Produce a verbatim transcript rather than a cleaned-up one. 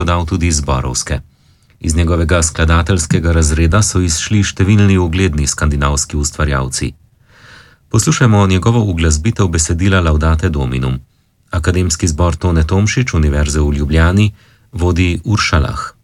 dodal tudi zborovske. Iz njegovega skladateljskega razreda so izšli številni ugledni skandinavski ustvarjalci. Poslušajmo njegovo uglasbitev besedila Laudate Dominum. Akademski zbor Tone Tomšič Univerze v Ljubljani vodi Urša Lah.